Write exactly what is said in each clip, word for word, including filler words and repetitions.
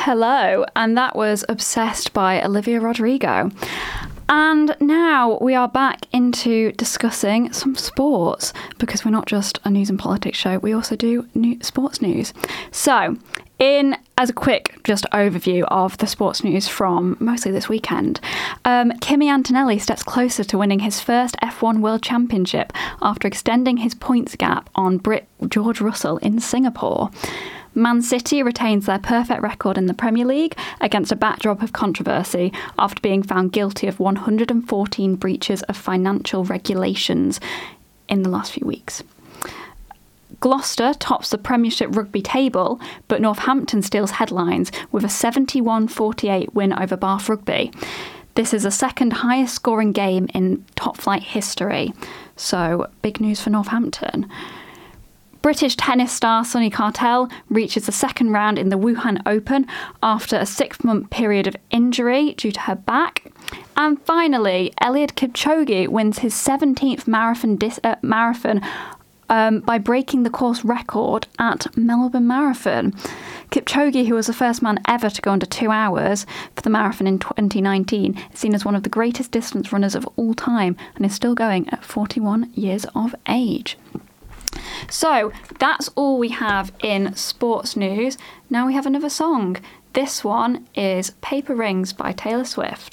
hello, and that was Obsessed by Olivia Rodrigo. And now we are back into discussing some sports, because we're not just a news and politics show, we also do new sports news. So, in as a quick just overview of the sports news from mostly this weekend, um, Kimi Antonelli steps closer to winning his first F one World Championship after extending his points gap on Brit George Russell in Singapore. Man City retains their perfect record in the Premier League against a backdrop of controversy after being found guilty of one hundred fourteen breaches of financial regulations in the last few weeks. Gloucester tops the Premiership rugby table, but Northampton steals headlines with a seventy-one forty-eight win over Bath Rugby. This is the second highest scoring game in top flight history, so big news for Northampton. British tennis star Sunny Cartel reaches the second round in the Wuhan Open after a six-month period of injury due to her back. And finally, Eliud Kipchoge wins his seventeenth marathon, dis- uh, marathon um, by breaking the course record at Melbourne Marathon. Kipchoge, who was the first man ever to go under two hours for the marathon in twenty nineteen, is seen as one of the greatest distance runners of all time and is still going at forty-one years of age. So that's all we have in sports news. Now we have another song. This one is Paper Rings by Taylor Swift.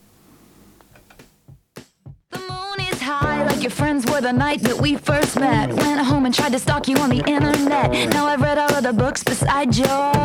The moon is high like your friends were the night that we first met. Went home and tried to stalk you on the internet. Now I've read all of the books beside yours.